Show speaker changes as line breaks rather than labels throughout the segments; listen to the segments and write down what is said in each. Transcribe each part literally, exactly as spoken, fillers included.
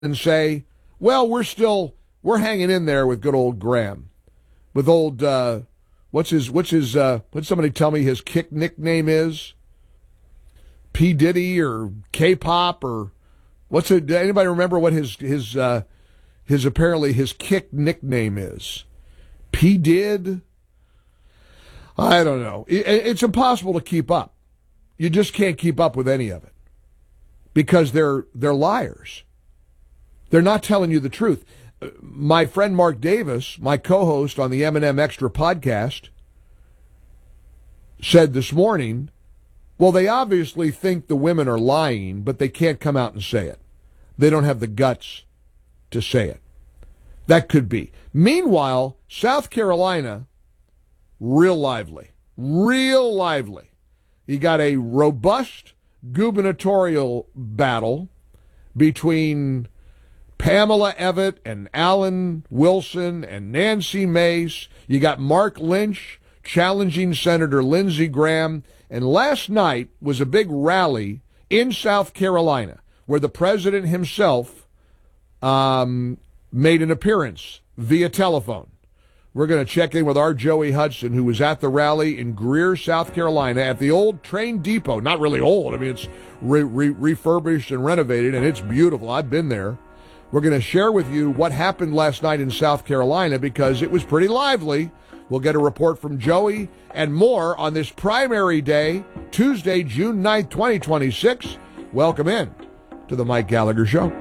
and say, well, we're still, we're hanging in there with good old Graham. With old, uh, what's his, what's his, uh, would somebody tell me his kick nickname is? P. Diddy or K-pop or what's it? Anybody remember what his, his, uh, his apparently his kick nickname is? P. Did? I don't know. It, it's impossible to keep up. You just can't keep up with any of it because they're, they're liars. They're not telling you the truth. My friend Mark Davis, my co-host on the M and M Extra podcast, said this morning, well, they obviously think the women are lying, but they can't come out and say it. They don't have the guts to say it. That could be. Meanwhile, South Carolina, real lively, real lively. You got a robust gubernatorial battle between Pamela Evette and Alan Wilson and Nancy Mace. You got Mark Lynch challenging Senator Lindsey Graham. And last night was a big rally in South Carolina where the president himself um, made an appearance via telephone. We're going to check in with our Joey Hudson, who was at the rally in Greer, South Carolina, at the old train depot. Not really old. I mean, it's re- re- refurbished and renovated, and it's beautiful. I've been there. We're going to share with you what happened last night in South Carolina because it was pretty lively. We'll get a report from Joey and more on this primary day, Tuesday, June ninth, twenty twenty-six. Welcome in to the Mike Gallagher Show.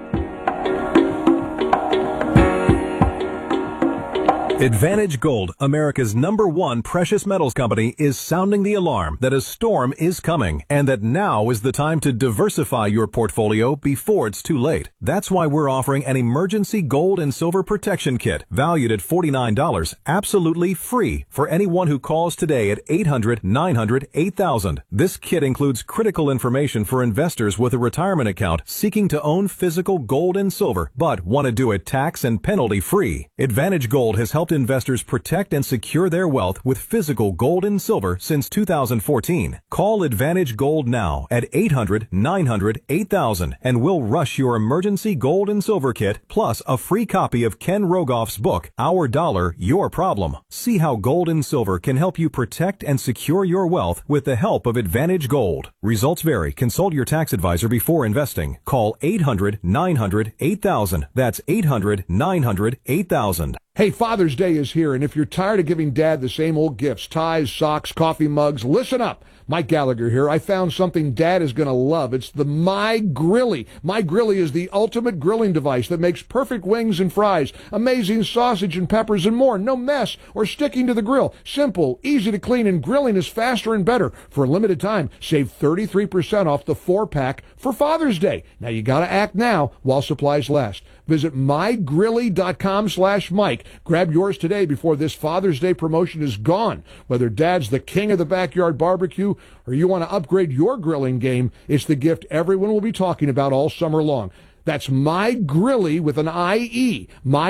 Advantage Gold, America's number one precious metals company, is sounding the alarm that a storm is coming and that now is the time to diversify your portfolio before it's too late. That's why we're offering an emergency gold and silver protection kit valued at forty-nine dollars, absolutely free for anyone who calls today at eight hundred, nine hundred, eight thousand. This kit includes critical information for investors with a retirement account seeking to own physical gold and silver but want to do it tax and penalty free. Advantage Gold has helped investors protect and secure their wealth with physical gold and silver since two thousand fourteen. Call Advantage Gold now at eight hundred, nine hundred, eight thousand and we'll rush your emergency gold and silver kit plus a free copy of Ken Rogoff's book, Our Dollar, Your Problem. See how gold and silver can help you protect and secure your wealth with the help of Advantage Gold. Results vary. Consult your tax advisor before investing. Call eight hundred, nine hundred, eight thousand. That's eight hundred, nine hundred, eight thousand.
Hey, Father's Day is here, and if you're tired of giving Dad the same old gifts, ties, socks, coffee mugs, listen up. Mike Gallagher here. I found something Dad is going to love. It's the My Grilly. My Grilly is the ultimate grilling device that makes perfect wings and fries, amazing sausage and peppers and more. No mess or sticking to the grill. Simple, easy to clean, and grilling is faster and better. For a limited time, save thirty-three percent off the four-pack for Father's Day. Now, you got to act now while supplies last. Visit mygrilly.com slash Mike. Grab yours today before this Father's Day promotion is gone. Whether Dad's the king of the backyard barbecue or you want to upgrade your grilling game, it's the gift everyone will be talking about all summer long. That's MyGrilly with an I E.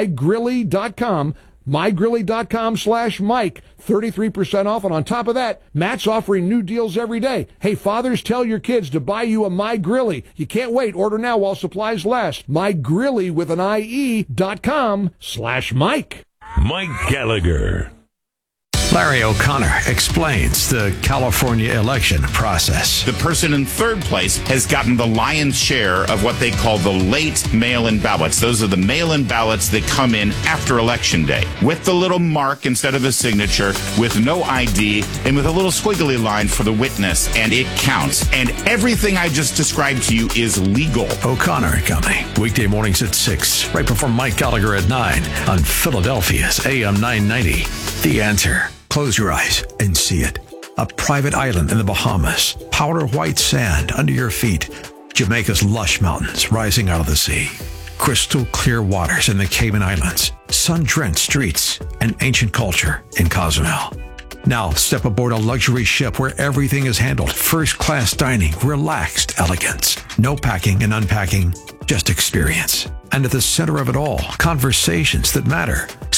mygrilly.com mygrilly.com slash Mike. thirty-three percent off, and on top of that, Matt's offering new deals every day. Hey, fathers, tell your kids to buy you a My Grilly. You can't wait. Order now while supplies last. MyGrilly with an I E dot com slash Mike.
Mike Gallagher.
Larry O'Connor explains the California election process.
The person in third place has gotten the lion's share of what they call the late mail-in ballots. Those are the mail-in ballots that come in after Election Day with the little mark instead of the signature, with no I D, and with a little squiggly line for the witness, and it counts. And everything I just described to you is legal.
O'Connor and Company, weekday mornings at six, right before Mike Gallagher at nine on Philadelphia's A M nine ninety. The Answer. Close your eyes and see it. A private island in the Bahamas, powder white sand under your feet, Jamaica's lush mountains rising out of the sea, crystal clear waters in the Cayman Islands, sun-drenched streets, and ancient culture in Cozumel. Now step aboard a luxury ship where everything is handled, first-class dining, relaxed elegance, no packing and unpacking, just experience. And at the center of it all, conversations that matter,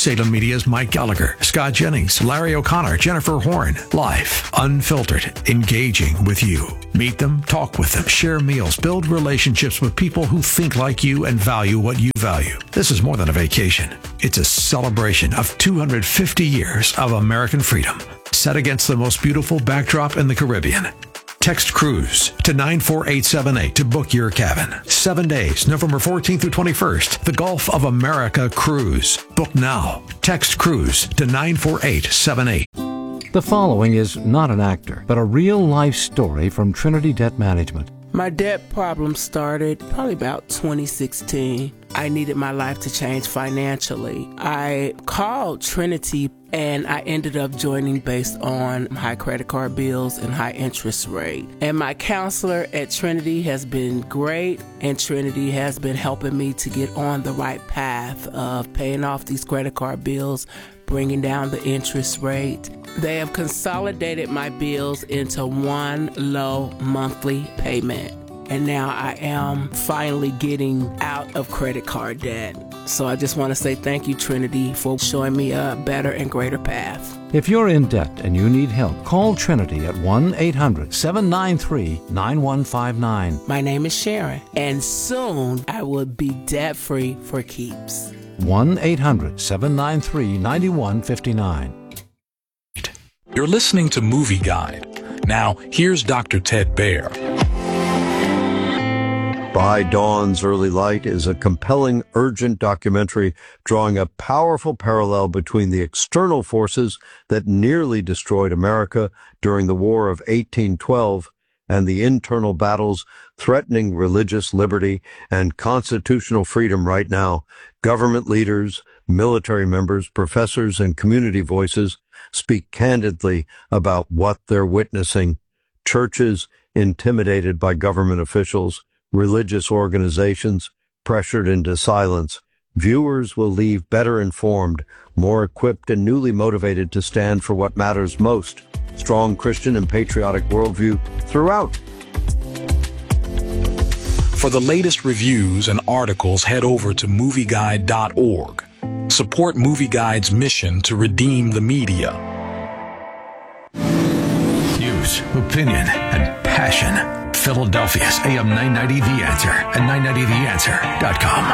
Salem Media's Mike Gallagher, Scott Jennings, Larry O'Connor, Jennifer Horn. Live, unfiltered, engaging with you. Meet them, talk with them, share meals, build relationships with people who think like you and value what you value. This is more than a vacation. It's a celebration of two hundred fifty years of American freedom, set against the most beautiful backdrop in the Caribbean. Text Cruise to nine four eight seven eight to book your cabin. Seven days, November fourteenth through twenty-first. The Gulf of America Cruise. Book now. Text Cruise to nine four eight seven eight.
The following is not an actor, but a real-life story from Trinity Debt Management.
My debt problem started probably about twenty sixteen. I needed my life to change financially. I called Trinity and I ended up joining based on high credit card bills and high interest rate. And my counselor at Trinity has been great, and Trinity has been helping me to get on the right path of paying off these credit card bills, bringing down the interest rate. They have consolidated my bills into one low monthly payment. And now I am finally getting out of credit card debt. So I just want to say thank you, Trinity, for showing me a better and greater path.
If you're in debt and you need help, call Trinity at one eight hundred seven nine three nine one five nine.
My name is Sharon, and soon I will be debt-free for keeps.
one eight hundred seven nine three nine one five nine.
You're listening to Movie Guide. Now, here's Doctor Ted Baer.
By Dawn's Early Light is a compelling, urgent documentary drawing a powerful parallel between the external forces that nearly destroyed America during the War of eighteen twelve and the internal battles threatening religious liberty and constitutional freedom right now. Government leaders, military members, professors, and community voices speak candidly about what they're witnessing. Churches intimidated by government officials, religious organizations pressured into silence. Viewers will leave better informed, more equipped, and newly motivated to stand for what matters most. Strong Christian and patriotic worldview throughout.
For the latest reviews and articles, head over to movie guide dot org. Support Movie Guide's mission to redeem the media.
News, opinion, and passion. Philadelphia's A M nine ninety The Answer and nine ninety the answer dot com.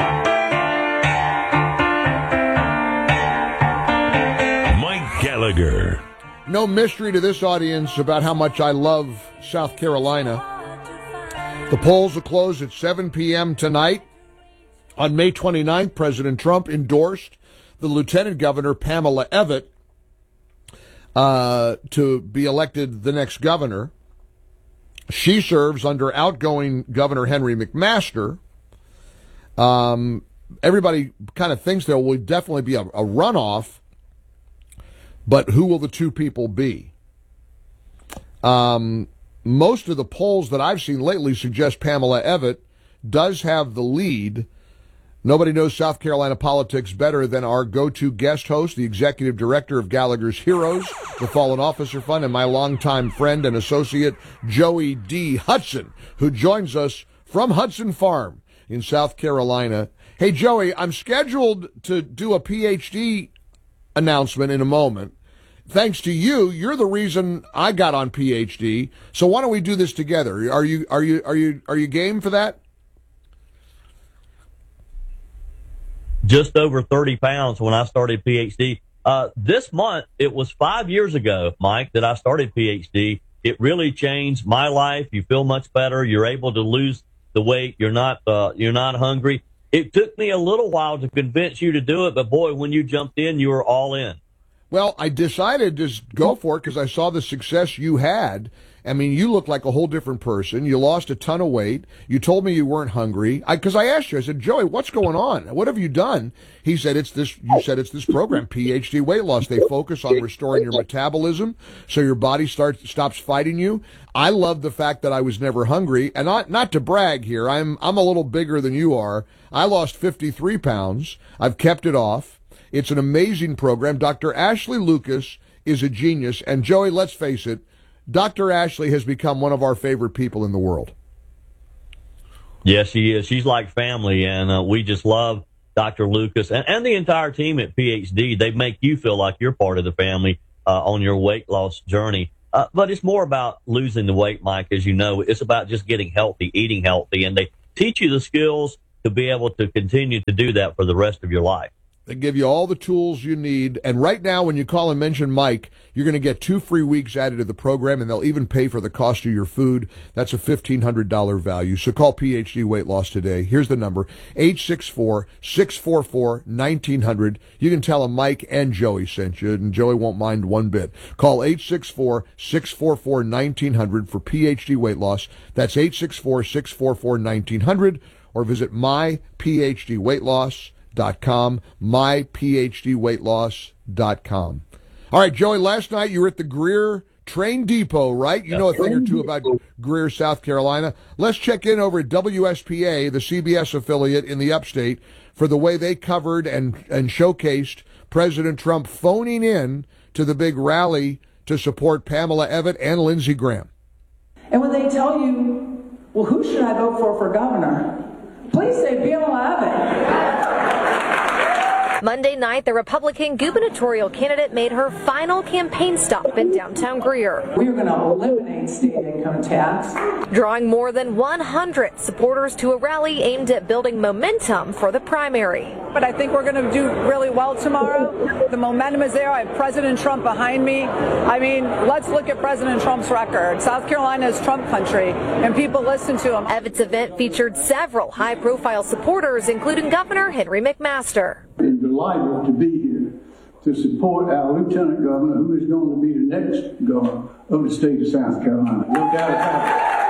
Mike Gallagher.
No mystery to this audience about how much I love South Carolina. The polls will close at seven p.m. tonight. On May twenty-ninth, President Trump endorsed the Lieutenant Governor, Pamela Evette, uh, to be elected the next governor. She serves under outgoing Governor Henry McMaster. Um, everybody kind of thinks there will definitely be a, a runoff, but who will the two people be? Um, most of the polls that I've seen lately suggest Pamela Evette does have the lead. Nobody knows South Carolina politics better than our go-to guest host, the executive director of Gallagher's Heroes, the Fallen Officer Fund, and my longtime friend and associate, Joey D. Hudson, who joins us from Hudson Farm in South Carolina. Hey, Joey, I'm scheduled to do a P H D announcement in a moment. Thanks to you, you're the reason I got on P H D. So why don't we do this together? Are you are you are you are you game for that?
Just over thirty pounds when I started P H D. Uh, this month, it was five years ago, Mike, that I started P H D. It really changed my life. You feel much better. You're able to lose the weight. You're not, uh, you're not hungry. It took me a little while to convince you to do it, but boy, when you jumped in, you were all in.
Well, I decided to just go for it because I saw the success you had. I mean, you look like a whole different person. You lost a ton of weight. You told me you weren't hungry. I, because I asked you, I said, Joey, what's going on? What have you done? He said, it's this, you said it's this program, P H D Weight Loss. They focus on restoring your metabolism so your body starts, stops fighting you. I love the fact that I was never hungry. And not, not to brag here, I'm, I'm a little bigger than you are. I lost fifty-three pounds. I've kept it off. It's an amazing program. Doctor Ashley Lucas is a genius. And Joey, let's face it, Doctor Ashley has become one of our favorite people in the world.
Yes, she is. She's like family, and uh, we just love Doctor Lucas, and, and the entire team at P H D. They make you feel like you're part of the family uh, on your weight loss journey. Uh, but it's more about losing the weight, Mike, as you know. It's about just getting healthy, eating healthy, and they teach you the skills to be able to continue to do that for the rest of your life.
They give you all the tools you need. And right now, when you call and mention Mike, you're going to get two free weeks added to the program, and they'll even pay for the cost of your food. That's a fifteen hundred dollars value. So call P H D Weight Loss today. Here's the number, eight six four, six four four, one nine zero zero. You can tell them Mike and Joey sent you, and Joey won't mind one bit. Call eight six four, six four four, one nine zero zero for P H D Weight Loss. That's eight six four, six four four, one nine zero zero, or visit my P H D weight loss dot com, my P H D weight loss dot com. All right, Joey, last night you were at the Greer Train Depot, right? You know a thing or two about Greer, South Carolina. Let's check in over at W S P A, the C B S affiliate in the upstate, for the way they covered and, and showcased President Trump phoning in to the big rally to support Pamela Evette and Lindsey Graham.
And when they tell you, well, who should I vote for for governor? Please say Pamela Evette.
Monday night, the Republican gubernatorial candidate made her final campaign stop in downtown Greer.
We are going to eliminate state income tax,
drawing more than one hundred supporters to a rally aimed at building momentum for the primary.
But I think we're going to do really well tomorrow. The momentum is there. I have President Trump behind me. I mean, let's look at President Trump's record. South Carolina is Trump country, and people listen to him.
Evette's event featured several high-profile supporters, including Governor Henry McMaster.
I'm delighted to be here to support our Lieutenant Governor, who is going to be the next governor of the state of South Carolina. No doubt about it.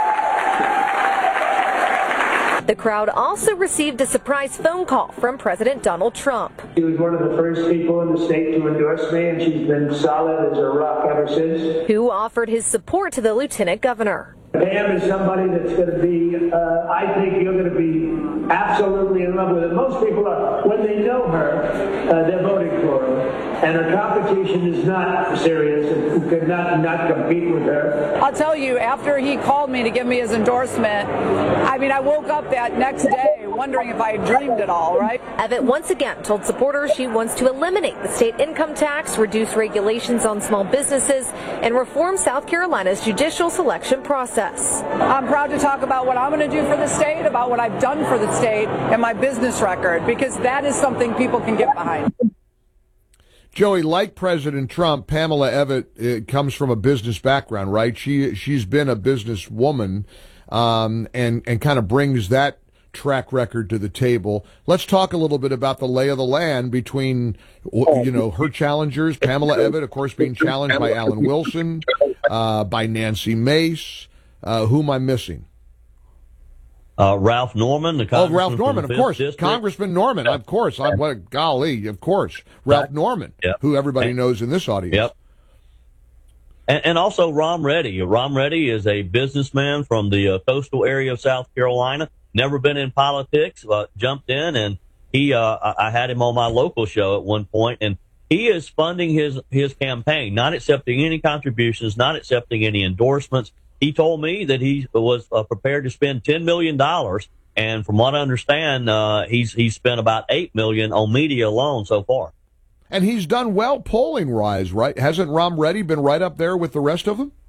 The crowd also received a surprise phone call from President Donald Trump.
She was one of the first people in the state to endorse me, and she's been solid as a rock ever since.
Who offered his support to the lieutenant governor.
Pam is somebody that's going to be, uh, I think you're going to be absolutely in love with her. Most people are, when they know her, uh, they're voting for her. And her competition is not serious and who could not, not compete with her.
I'll tell you, after he called me to give me his endorsement, I mean, I woke up that next day wondering if I had dreamed it all, right?
Evette once again told supporters she wants to eliminate the state income tax, reduce regulations on small businesses, and reform South Carolina's judicial selection process.
I'm proud to talk about what I'm going to do for the state, about what I've done for the state, and my business record, because that is something people can get behind.
Joey, like President Trump, Pamela Evette uh, comes from a business background, right? She she's been a businesswoman, um, and and kind of brings that track record to the table. Let's talk a little bit about the lay of the land between, you know, her challengers, Pamela Evette, of course, being challenged by Alan Wilson, uh, by Nancy Mace. Uh, who am I missing?
Uh, Ralph Norman, the
oh, Ralph Norman, of course,
District.
Congressman Norman, of course. I'm what golly, of course, Ralph Norman,
yep.
who everybody
and,
knows in this audience.
Yep. And, and also Rom Reddy. Rom Reddy is a businessman from the uh, coastal area of South Carolina. Never been in politics, but jumped in, and he. Uh, I, I had him on my local show at one point, and he is funding his his campaign, not accepting any contributions, not accepting any endorsements. He told me that he was uh, prepared to spend ten million dollars, and from what I understand, uh, he's he's spent about eight million dollars on media alone so far.
And he's done well polling-wise, right? Hasn't Rom Reddy been right up there with the rest of them?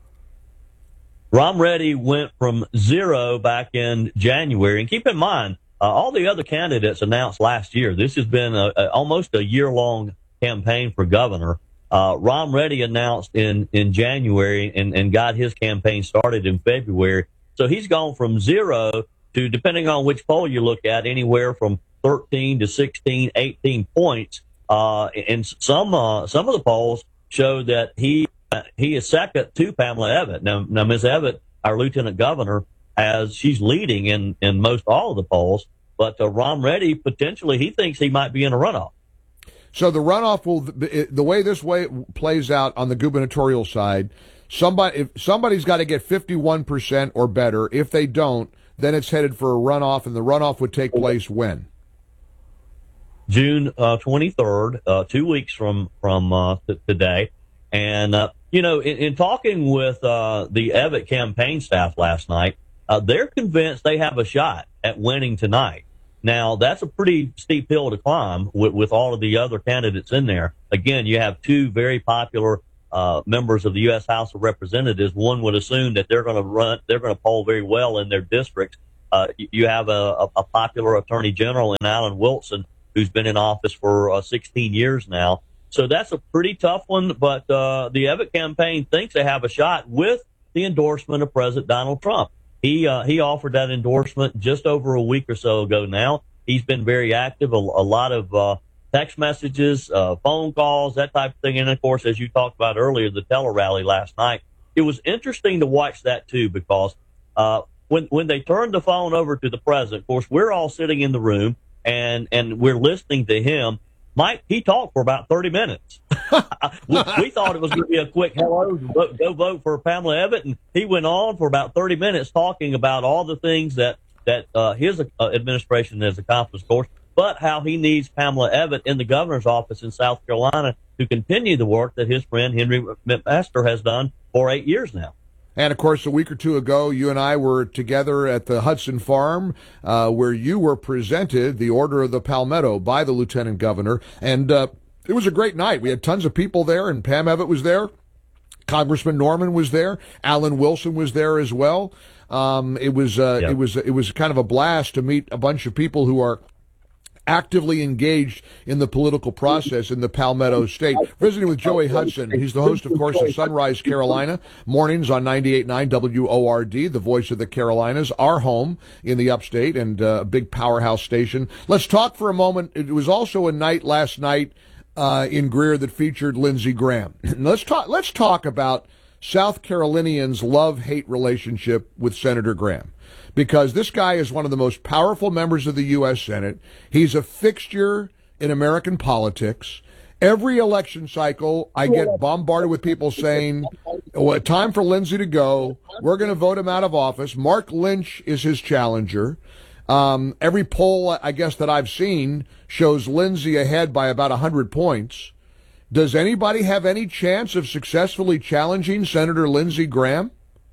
Rom Reddy went from zero back in January, and keep in mind, uh, all the other candidates announced last year. This has been a, a, almost a year-long campaign for governor. Uh, Rom Reddy announced in, in January and, and got his campaign started in February. So he's gone from zero to, depending on which poll you look at, anywhere from thirteen to sixteen, eighteen points. Uh, and some, uh, some of the polls show that he, uh, he is second to Pamela Evette. Now, now Miz Evette, our lieutenant governor, as she's leading in, in most all of the polls, but uh, Rom Reddy, potentially, he thinks he might be in a runoff.
So the runoff will, the way this way plays out on the gubernatorial side, somebody, if somebody's got to get fifty-one percent or better. If they don't, then it's headed for a runoff, and the runoff would take place when?
June uh, twenty-third, uh, two weeks from, from uh, th- today. And, uh, you know, in, in talking with uh, the Evette campaign staff last night, uh, they're convinced they have a shot at winning tonight. Now, that's a pretty steep hill to climb with, with all of the other candidates in there. Again, you have two very popular uh, members of the U S House of Representatives. One would assume that they're going to run, they're going to poll very well in their districts. Uh, you have a, a, a popular attorney general in Alan Wilson, who's been in office for uh, sixteen years now. So that's a pretty tough one, but uh, the Evatt campaign thinks they have a shot with the endorsement of President Donald Trump. He uh, he offered that endorsement just over a week or so ago now. He's been very active, a, a lot of uh, text messages, uh, phone calls, that type of thing. And, of course, as you talked about earlier, the tele-rally last night. It was interesting to watch that, too, because uh, when when they turned the phone over to the president, of course, we're all sitting in the room, and, and we're listening to him. Mike, he talked for about thirty minutes. we, we thought it was going to be a quick hello, go, go vote for Pamela Evatt, and he went on for about thirty minutes talking about all the things that that uh, his uh, administration has accomplished, of course, but how he needs Pamela Evatt in the governor's office in South Carolina to continue the work that his friend Henry McMaster has done for eight years now.
And, of course, a week or two ago, you and I were together at the Hudson Farm, uh, where you were presented the Order of the Palmetto by the Lieutenant Governor. And uh, it was a great night. We had tons of people there, and Pam Evatt was there. Congressman Norman was there. Alan Wilson was there as well. Um, it was uh,
yep.
it was it was kind of a blast to meet a bunch of people who are actively engaged in the political process in the Palmetto State. Visiting with Joey Hudson. He's the host, of course, of Sunrise Carolina, mornings on ninety-eight point nine W O R D, the voice of the Carolinas, our home in the upstate, and a uh, big powerhouse station. Let's talk for a moment. It was also a night last night uh, in Greer that featured Lindsey Graham. let's talk. Let's talk about South Carolinians' love-hate relationship with Senator Graham. Because this guy is one of the most powerful members of the U S Senate. He's a fixture in American politics. Every election cycle, I get bombarded with people saying, well, time for Lindsey to go. We're going to vote him out of office. Mark Lynch is his challenger. Um, every poll, I guess, that I've seen shows Lindsey ahead by about one hundred points. Does anybody have any chance of successfully challenging Senator Lindsey Graham?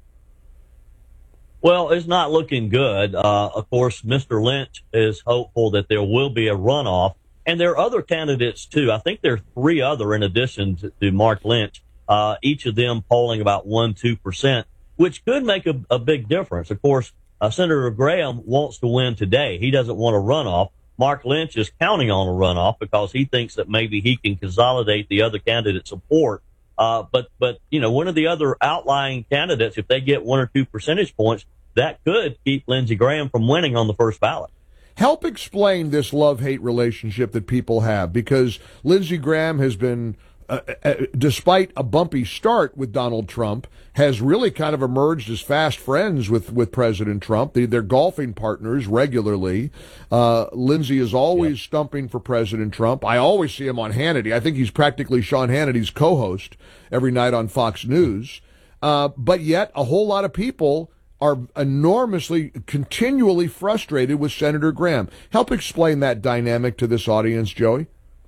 Well, it's not looking good. Uh, of course, Mister Lynch is hopeful that there will be a runoff. And there are other candidates, too. I think there are three other in addition to, to Mark Lynch, uh, each of them polling about one, two percent, which could make a, a big difference. Of course, uh, Senator Graham wants to win today. He doesn't want a runoff. Mark Lynch is counting on a runoff because he thinks that maybe he can consolidate the other candidate's support. Uh, but, but, you know, one of the other outlying candidates, if they get one or two percentage points, that could keep Lindsey Graham from winning on the first ballot.
Help explain this love-hate relationship that people have, because Lindsey Graham has been, uh, uh, despite a bumpy start with Donald Trump, has really kind of emerged as fast friends with, with President Trump. They, they're golfing partners regularly. Uh, Lindsey is always yeah. stumping for President Trump. I always see him on Hannity. I think he's practically Sean Hannity's co-host every night on Fox News. Uh, but yet a whole lot of people are enormously, continually frustrated with Senator Graham. Help explain that dynamic to this audience, Joey.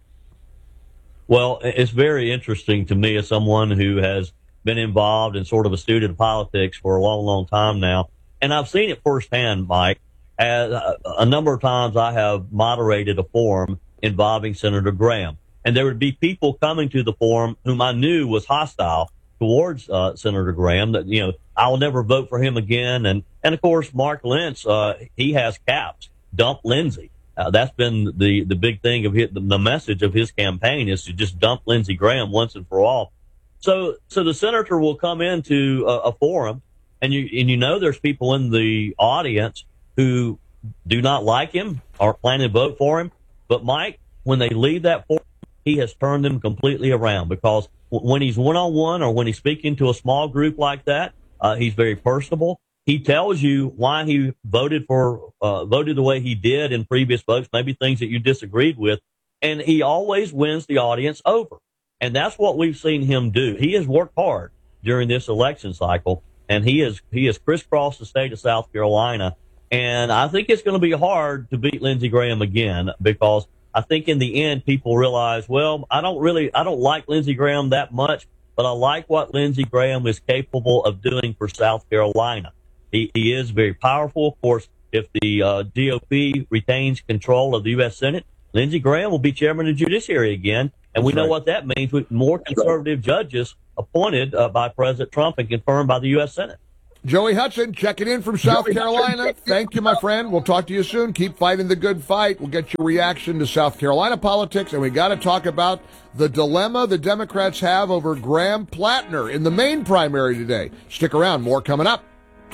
Well, it's very interesting to me as someone who has been involved in sort of a student of politics for a long, long time now. And I've seen it firsthand, Mike. As a, a number of times I have moderated a forum involving Senator Graham. And there would be people coming to the forum whom I knew was hostile towards uh, Senator Graham, that, you know, I'll never vote for him again. And, and of course, Mark Lynch, uh, he has caps. Dump Lindsey. Uh, that's been the, the big thing of his, the message of his campaign is to just dump Lindsey Graham once and for all. So, so the senator will come into a, a forum, and you, and you know, there's people in the audience who do not like him or planning to vote for him. But Mike, when they leave that forum, he has turned them completely around, because when he's one-on-one or when he's speaking to a small group like that, uh, he's very personable. He tells you why he voted for, uh, voted the way he did in previous votes, maybe things that you disagreed with. And he always wins the audience over. And that's what we've seen him do. He has worked hard during this election cycle, and he has, he has crisscrossed the state of South Carolina. And I think it's going to be hard to beat Lindsey Graham again, because I think in the end, people realize, well, I don't really, I don't like Lindsey Graham that much, but I like what Lindsey Graham is capable of doing for South Carolina. He, he is very powerful. Of course, if the uh, G O P retains control of the U S Senate, Lindsey Graham will be chairman of the Judiciary again. And we
That's
know
right.
what that means with more conservative judges appointed uh, by President Trump and confirmed by the U S Senate.
Joey Hudson checking in from South Carolina. Thank you, my friend. We'll talk to you soon. Keep fighting the good fight. We'll get your reaction to South Carolina politics, and we got to talk about the dilemma the Democrats have over Graham Plattner in the Maine primary today. Stick around. More coming up.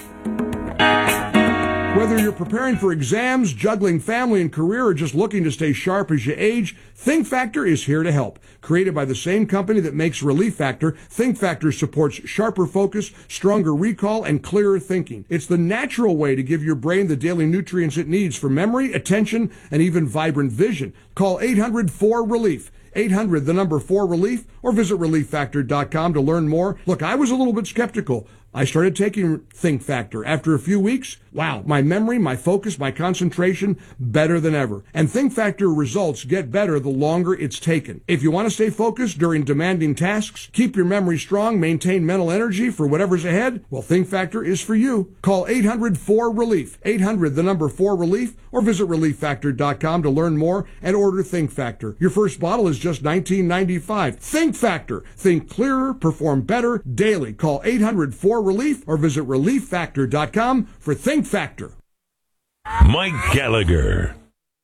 Whether you're preparing for exams, juggling family and career, or just looking to stay sharp as you age, Think Factor is here to help. Created by the same company that makes Relief Factor, Think Factor supports sharper focus, stronger recall, and clearer thinking. It's the natural way to give your brain the daily nutrients it needs for memory, attention, and even vibrant vision. Call eight hundred four relief. eight hundred, the number four relief, or visit relief factor dot com to learn more. Look, I was a little bit skeptical. I started taking Think Factor. After a few weeks, wow, my memory, my focus, my concentration, better than ever. And Think Factor results get better the longer it's taken. If you want to stay focused during demanding tasks, keep your memory strong, maintain mental energy for whatever's ahead, well, Think Factor is for you. Call eight hundred four relief. eight hundred, the number four relief, or visit relief factor dot com to learn more and order Think Factor. Your first bottle is just nineteen ninety-five. Think Factor. Think clearer, perform better daily. Call eight hundred four relief or visit relief factor dot com for Think Factor.
Mike Gallagher.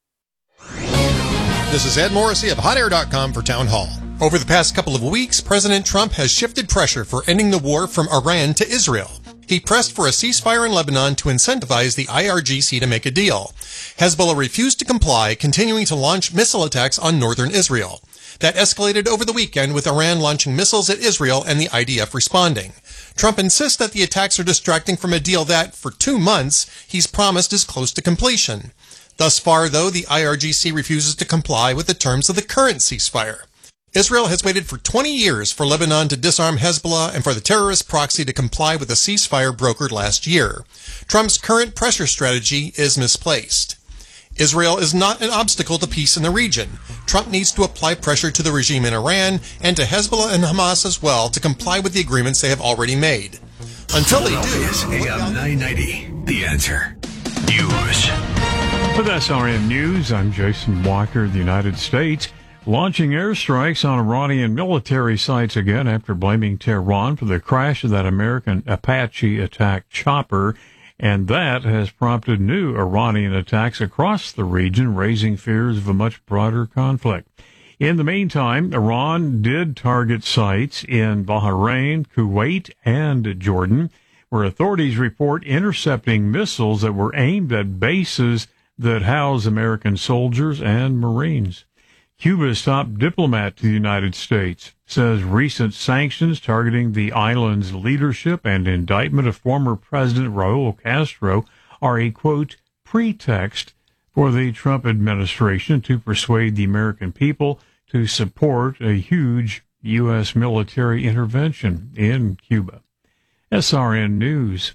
This is Ed Morrissey of hot air dot com for Town Hall. Over the past couple of weeks, President Trump has shifted pressure for ending the war from Iran to Israel. He pressed for a ceasefire in Lebanon to incentivize the I R G C to make a deal. Hezbollah refused to comply, continuing to launch missile attacks on northern Israel. That escalated over the weekend with Iran launching missiles at Israel and the I D F responding. Trump insists that the attacks are distracting from a deal that, for two months, he's promised is close to completion. Thus far, though, the I R G C refuses to comply with the terms of the current ceasefire. Israel has waited for twenty years for Lebanon to disarm Hezbollah and for the terrorist proxy to comply with a ceasefire brokered last year. Trump's current pressure strategy is misplaced. Israel is not an obstacle to peace in the region. Trump needs to apply pressure to the regime in Iran and to Hezbollah and Hamas as well to comply with the agreements they have already made. Until they do...
A M nine ninety, The Answer. News.
With S R N News, I'm Jason Walker. The United States launching airstrikes on Iranian military sites again after blaming Tehran for the crash of that American Apache attack chopper. And that has prompted new Iranian attacks across the region, raising fears of a much broader conflict. In the meantime, Iran did target sites in Bahrain, Kuwait, and Jordan, where authorities report intercepting missiles that were aimed at bases that house American soldiers and Marines. Cuba's top diplomat to the United States says recent sanctions targeting the island's leadership and indictment of former President Raul Castro are a, quote, pretext for the Trump administration to persuade the American people to support a huge U S military intervention in Cuba. S R N News.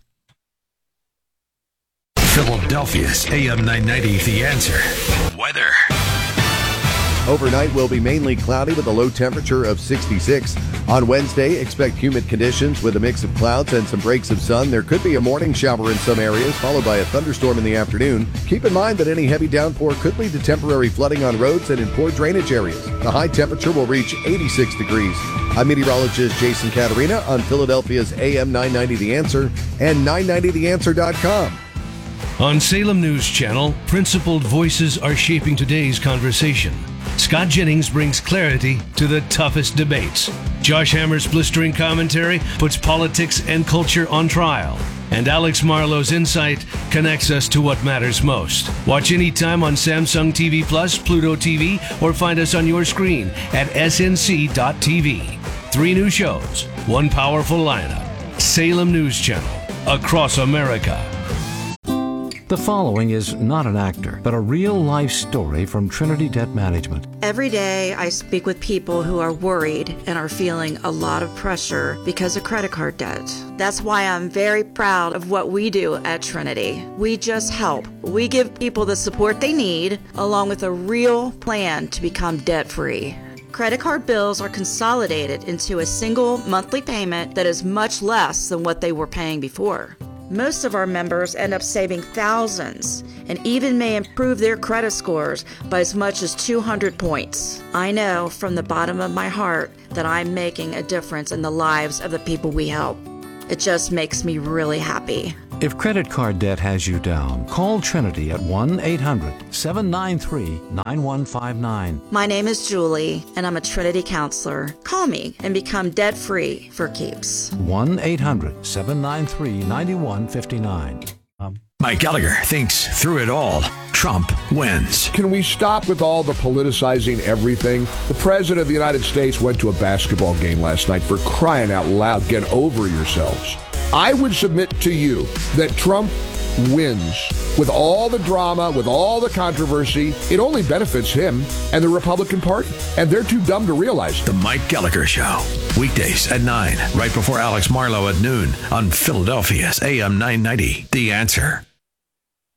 Philadelphia's A M nine ninety, The Answer. Weather.
Overnight will be mainly cloudy with a low temperature of sixty-six. On Wednesday, expect humid conditions with a mix of clouds and some breaks of sun. There could be a morning shower in some areas, followed by a thunderstorm in the afternoon. Keep in mind that any heavy downpour could lead to temporary flooding on roads and in poor drainage areas. The high temperature will reach eighty-six degrees. I'm meteorologist Jason Caterina on Philadelphia's A M nine ninety The Answer and nine ninety the answer dot com.
On Salem News Channel, principled voices are shaping today's conversation. Scott Jennings brings clarity to the toughest debates. Josh Hammer's blistering commentary puts politics and culture on trial. And Alex Marlowe's insight connects us to what matters most. Watch anytime on Samsung T V Plus, Pluto T V, or find us on your screen at S N C dot T V. Three new shows, one powerful lineup. Salem News Channel, across America.
The following is not an actor, but a real-life story from Trinity Debt Management.
Every day I speak with people who are worried and are feeling a lot of pressure because of credit card debt. That's why I'm very proud of what we do at Trinity. We just help. We give people the support they need, along with a real plan to become debt-free. Credit card bills are consolidated into a single monthly payment that is much less than what they were paying before. Most of our members end up saving thousands and even may improve their credit scores by as much as two hundred points. I know from the bottom of my heart that I'm making a difference in the lives of the people we help. It just makes me really happy.
If credit card debt has you down, call Trinity at one eight hundred seven nine three nine one five nine.
My name is Julie, and I'm a Trinity counselor. Call me and become debt-free for keeps.
one eight hundred seven nine three nine one five nine.
Mike Gallagher thinks through it all, Trump wins.
Can we stop with all the politicizing everything? The President of the United States went to a basketball game last night. For crying out loud, get over yourselves. I would submit to you that Trump wins. With all the drama, with all the controversy, it only benefits him and the Republican Party. And they're too dumb to realize it.
The Mike Gallagher Show. Weekdays at nine, right before Alex Marlowe at noon on Philadelphia's A M nine ninety. The Answer.